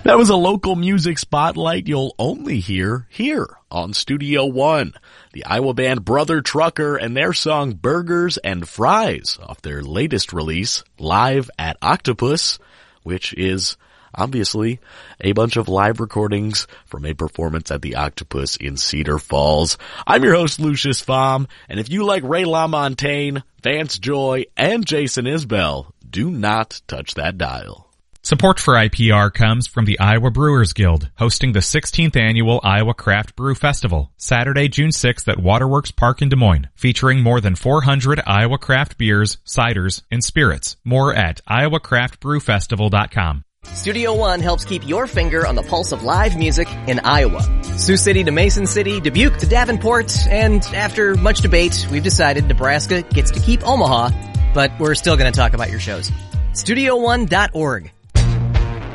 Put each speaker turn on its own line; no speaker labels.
That was a local music spotlight you'll only hear here on Studio One. The Iowa band Brother Trucker and their song Burgers and Fries off their latest release, Live at Octopus, which is obviously a bunch of live recordings from a performance at the Octopus in Cedar Falls. I'm your host, Lucius Pfam, and if you like Ray LaMontagne, Vance Joy, and Jason Isbell, do not touch that dial.
Support for IPR comes from the Iowa Brewers Guild, hosting the 16th Annual Iowa Craft Brew Festival, Saturday, June 6th at Waterworks Park in Des Moines, featuring more than 400 Iowa craft beers, ciders, and spirits. More at iowacraftbrewfestival.com.
Studio One helps keep your finger on the pulse of live music in Iowa. Sioux City to Mason City, Dubuque to Davenport, and after much debate, we've decided Nebraska gets to keep Omaha, but we're still going to talk about your shows. StudioOne.org.